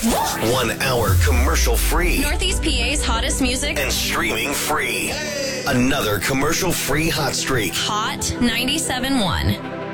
1 hour commercial free. Northeast PA's hottest music. And streaming free. Another commercial free hot streak. Hot 97.1.